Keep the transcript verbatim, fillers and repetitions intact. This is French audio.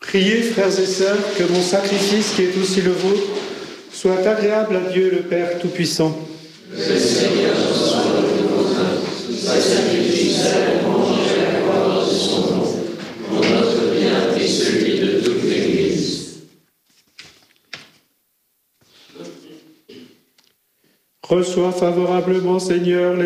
Priez, frères et sœurs, que mon sacrifice, qui est aussi le vôtre, soit agréable à Dieu le Père Tout-Puissant. Le Seigneur reçoit de vos mains ce sacrifice agréable et la gloire de son nom, pour notre bien et celui de toute l'Église. Reçois favorablement, Seigneur, les